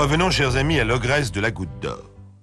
Revenons, chers amis, à l'ogresse de la Goutte d'Or.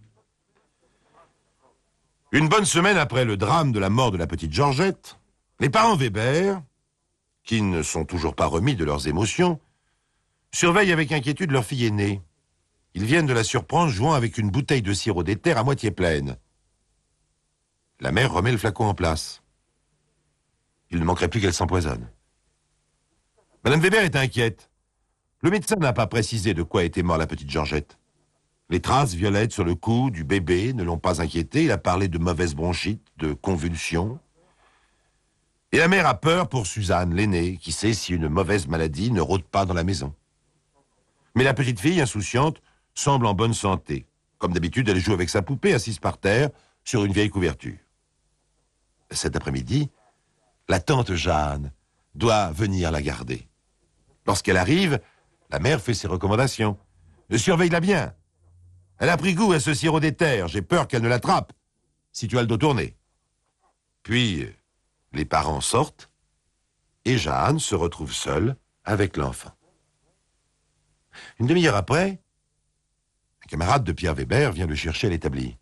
Une bonne semaine après le drame de la mort de la petite Georgette, les parents Weber, qui ne sont toujours pas remis de leurs émotions, surveillent avec inquiétude leur fille aînée. Ils viennent de la surprendre jouant avec une bouteille de sirop d'éther à moitié pleine. La mère remet le flacon en place. Il ne manquerait plus qu'elle s'empoisonne. Madame Weber est inquiète. Le médecin n'a pas précisé de quoi était morte la petite Georgette. Les traces violettes sur le cou du bébé ne l'ont pas inquiété. Il a parlé de mauvaise bronchite, de convulsions. Et la mère a peur pour Suzanne, l'aînée, qui sait si une mauvaise maladie ne rôde pas dans la maison. Mais la petite fille, insouciante, semble en bonne santé. Comme d'habitude, elle joue avec sa poupée assise par terre sur une vieille couverture. Cet après-midi, la tante Jeanne doit venir la garder. Lorsqu'elle arrive, la mère fait ses recommandations. Surveille-la bien. Elle a pris goût à ce sirop d'éther. J'ai peur qu'elle ne l'attrape, si tu as le dos tourné. Puis, les parents sortent et Jeanne se retrouve seule avec l'enfant. Une demi-heure après, un camarade de Pierre Weber vient le chercher à l'établi.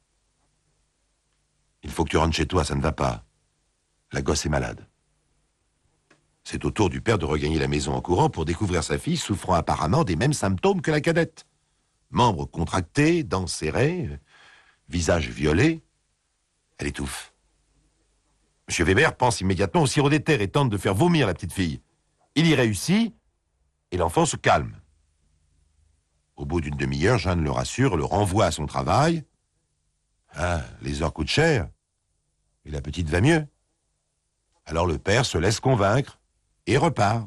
« Il faut que tu rentres chez toi, ça ne va pas. La gosse est malade. » C'est au tour du père de regagner la maison en courant pour découvrir sa fille souffrant apparemment des mêmes symptômes que la cadette. Membres contractés, dents serrées, visage violet. Elle étouffe. M. Weber pense immédiatement au sirop d'éther et tente de faire vomir la petite fille. Il y réussit et l'enfant se calme. Au bout d'une demi-heure, Jeanne le rassure, le renvoie à son travail. Ah, les heures coûtent cher. Et la petite va mieux. Alors le père se laisse convaincre et repart.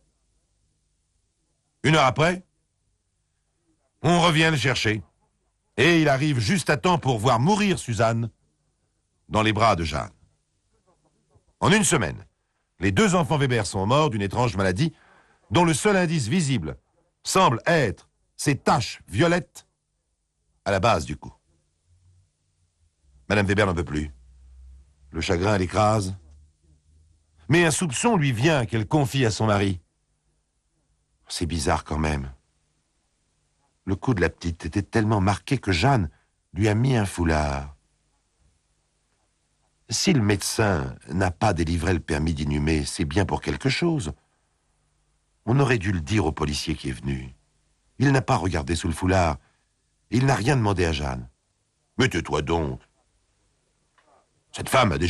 Une heure après, on revient le chercher. Et il arrive juste à temps pour voir mourir Suzanne dans les bras de Jeanne. En une semaine, les deux enfants Weber sont morts d'une étrange maladie dont le seul indice visible semble être ces taches violettes à la base du cou. Madame Weber n'en peut plus. Le chagrin l'écrase. Mais un soupçon lui vient qu'elle confie à son mari. C'est bizarre quand même. Le cou de la petite était tellement marqué que Jeanne lui a mis un foulard. Si le médecin n'a pas délivré le permis d'inhumer, c'est bien pour quelque chose. On aurait dû le dire au policier qui est venu. Il n'a pas regardé sous le foulard. Il n'a rien demandé à Jeanne. Mais tais-toi donc. Cette femme a déjà